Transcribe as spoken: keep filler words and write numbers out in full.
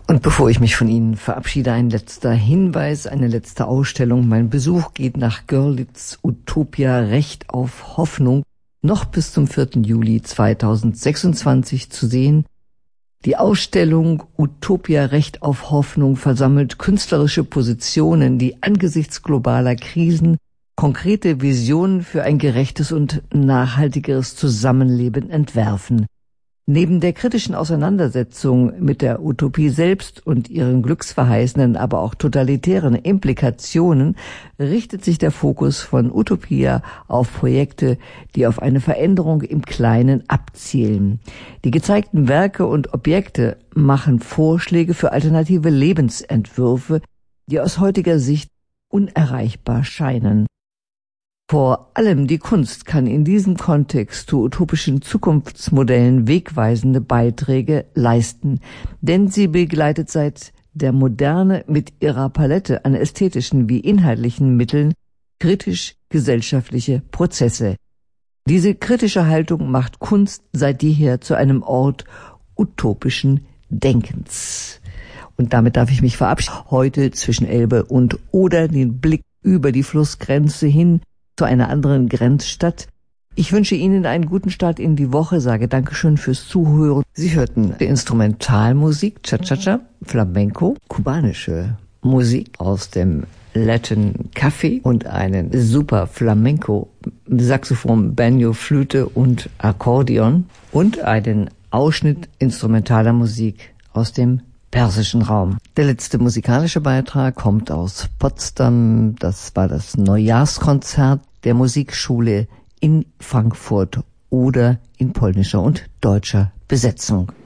Und bevor ich mich von Ihnen verabschiede, ein letzter Hinweis, eine letzte Ausstellung. Mein Besuch geht nach Görlitz, Utopia Recht auf Hoffnung, noch bis zum vierten Juli zweitausendsechsundzwanzig zu sehen. Die Ausstellung Utopia Recht auf Hoffnung versammelt künstlerische Positionen, die angesichts globaler Krisen konkrete Visionen für ein gerechtes und nachhaltigeres Zusammenleben entwerfen. Neben der kritischen Auseinandersetzung mit der Utopie selbst und ihren glücksverheißenden, aber auch totalitären Implikationen richtet sich der Fokus von Utopia auf Projekte, die auf eine Veränderung im Kleinen abzielen. Die gezeigten Werke und Objekte machen Vorschläge für alternative Lebensentwürfe, die aus heutiger Sicht unerreichbar scheinen. Vor allem die Kunst kann in diesem Kontext zu utopischen Zukunftsmodellen wegweisende Beiträge leisten, denn sie begleitet seit der Moderne mit ihrer Palette an ästhetischen wie inhaltlichen Mitteln kritisch-gesellschaftliche Prozesse. Diese kritische Haltung macht Kunst seit jeher zu einem Ort utopischen Denkens. Und damit darf ich mich verabschieden. Heute zwischen Elbe und Oder den Blick über die Flussgrenze hin zu einer anderen Grenzstadt. Ich wünsche Ihnen einen guten Start in die Woche, sage Dankeschön fürs Zuhören. Sie hörten die Instrumentalmusik, Cha-Cha-Cha, Flamenco, kubanische Musik aus dem Latin Café und einen super Flamenco, Saxophon, Banjo, Flöte und Akkordeon und einen Ausschnitt instrumentaler Musik aus dem persischen Raum. Der letzte musikalische Beitrag kommt aus Potsdam. Das war das Neujahrskonzert der Musikschule in Frankfurt oder in polnischer und deutscher Besetzung.